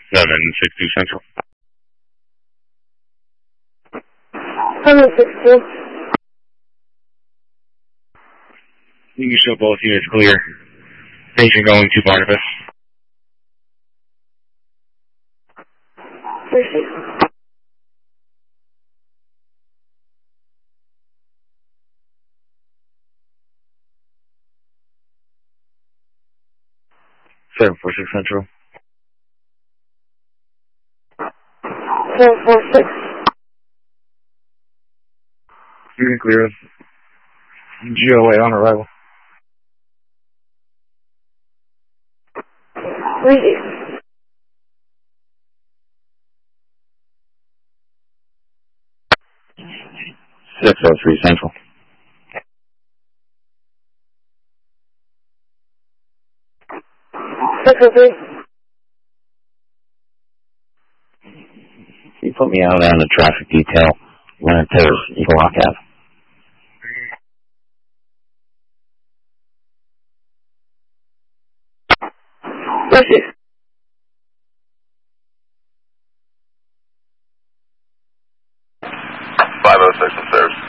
762 Central. 762. You can show both units clear. Patient going to Barnabas. Mercy. 746 Central. 746. You can clear us. GOA on arrival. Mercy. 603 Central. 603. You put me out on the traffic detail. Leonard Terrace, Eagle Rock Ave. Mercy. 506 and service.